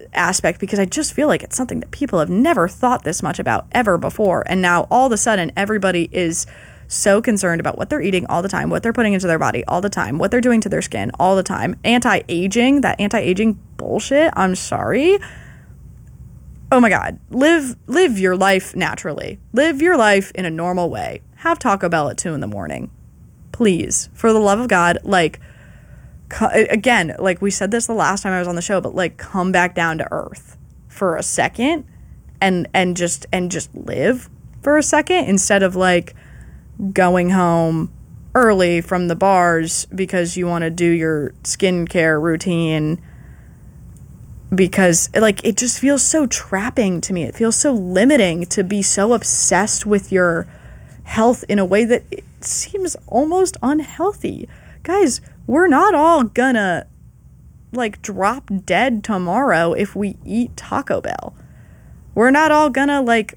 aspect because I just feel like it's something that people have never thought this much about ever before. And now all of a sudden everybody is so concerned about what they're eating all the time, what they're putting into their body all the time, what they're doing to their skin all the time. Anti-aging, that anti-aging bullshit. I'm sorry. Oh my God. Live your life naturally. Live your life in a normal way. Have Taco Bell at 2 a.m. Please, for the love of God, like, again, like we said this the last time I was on the show, but like come back down to earth for a second and just live for a second instead of like going home early from the bars because you want to do your skincare routine, because like it just feels so trapping to me. It feels so limiting to be so obsessed with your health in a way that it seems almost unhealthy. Guys, we're not all gonna like drop dead tomorrow if we eat Taco Bell. We're not all gonna like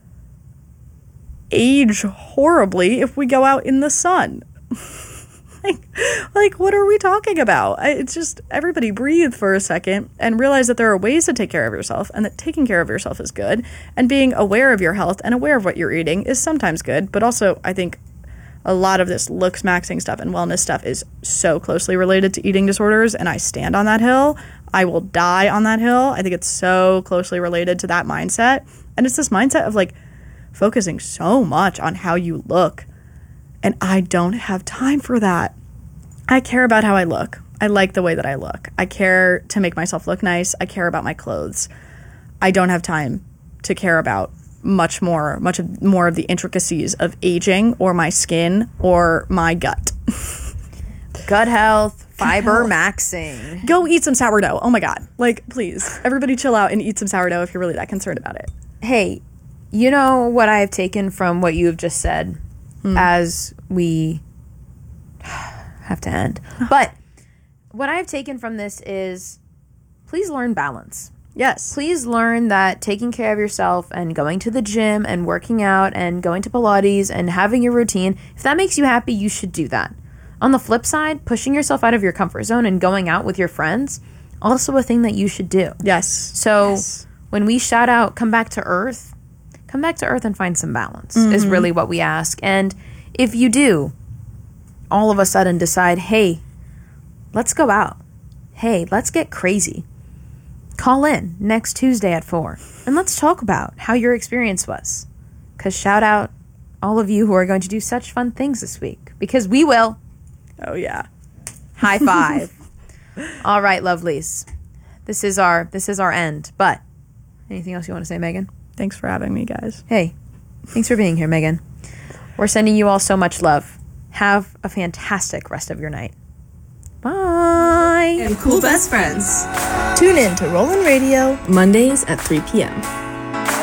age horribly if we go out in the sun. like what are we talking about? It's just, everybody breathe for a second and realize that there are ways to take care of yourself, and that taking care of yourself is good, and being aware of your health and aware of what you're eating is sometimes good. But also, I think a lot of this looks maxing stuff and wellness stuff is so closely related to eating disorders, and I stand on that hill. I will die on that hill. I think it's so closely related to that mindset. And it's this mindset of like focusing so much on how you look. And I don't have time for that. I care about how I look. I like the way that I look. I care to make myself look nice. I care about my clothes. I don't have time to care about much more of the intricacies of aging or my skin or my gut. Gut health, fiber maxing. Go eat some sourdough. Oh my God. Like, please, everybody chill out and eat some sourdough if you're really that concerned about it. Hey, you know what I have taken from what you have just said as we have to end. But what I have taken from this is, please learn balance. Yes. Please learn that taking care of yourself and going to the gym and working out and going to Pilates and having your routine, if that makes you happy, you should do that. On the flip side, pushing yourself out of your comfort zone and going out with your friends, also a thing that you should do. Yes. So when we shout out, come back to earth and find some balance is really what we ask. And if you do all of a sudden decide, hey, let's go out. Hey, let's get crazy. Call in next Tuesday at 4 and let's talk about how your experience was. Because shout out all of you who are going to do such fun things this week, because we will. Oh, yeah. High five. All right, lovelies. This is our end. But anything else you want to say, Megan? Thanks for having me, guys. Hey, thanks for being here, Megan. We're sending you all so much love. Have a fantastic rest of your night. Bye. And cool best friends. Tune in to Rollin' Radio Mondays at 3 p.m.